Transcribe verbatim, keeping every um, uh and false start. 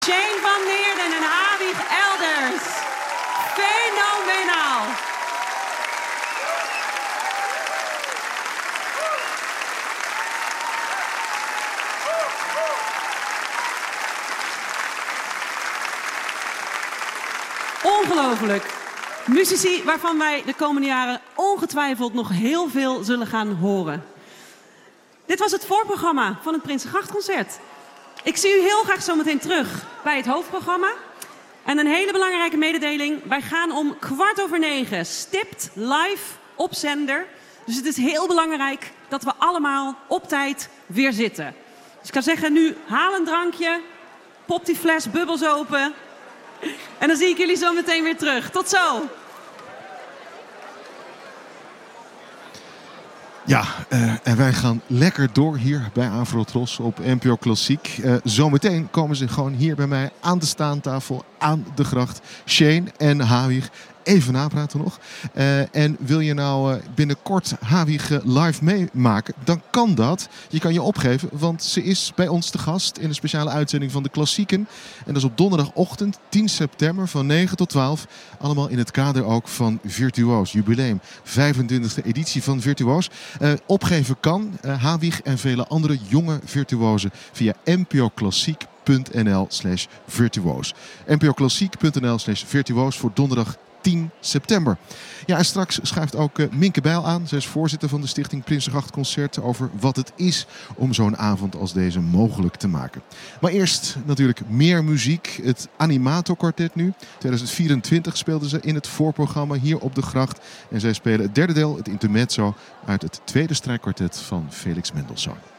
Shane van Neerden en Habig Elders. Fenomenaal. Ongelooflijk. Muzici waarvan wij de komende jaren ongetwijfeld nog heel veel zullen gaan horen. Dit was het voorprogramma van het Prinsengrachtconcert. Ik zie u heel graag zometeen terug bij het hoofdprogramma. En een hele belangrijke mededeling. Wij gaan om kwart over negen stipt live op zender. Dus het is heel belangrijk dat we allemaal op tijd weer zitten. Dus ik kan zeggen, nu haal een drankje, pop die fles bubbels open. En dan zie ik jullie zo meteen weer terug. Tot zo! Ja, uh, en wij gaan lekker door hier bij Avrotros op N P O Klassiek. Uh, zometeen komen ze gewoon hier bij mij aan de staantafel, aan de gracht. Shane en Habig. Even napraten nog. Uh, en wil je nou uh, binnenkort Habig uh, live meemaken, dan kan dat. Je kan je opgeven, want ze is bij ons te gast in een speciale uitzending van de Klassieken. En dat is op donderdagochtend tien september van negen tot twaalf. Allemaal in het kader ook van Virtuoos. Jubileum, vijfentwintigste editie van Virtuoos. Uh, opgeven kan uh, Habig en vele andere jonge virtuozen via npoklassiek.nl slash virtuoos. npoklassiek.nl slash virtuoos voor donderdag tien september. Ja, en straks schuift ook uh, Minke Bijl aan. Zij is voorzitter van de stichting Prinsengrachtconcert, over wat het is om zo'n avond als deze mogelijk te maken. Maar eerst natuurlijk meer muziek. Het Animator Quartet nu. tweeduizend vierentwintig speelden ze in het voorprogramma hier op de gracht. En zij spelen het derde deel, het intermezzo, uit het tweede strijkkwartet van Felix Mendelssohn.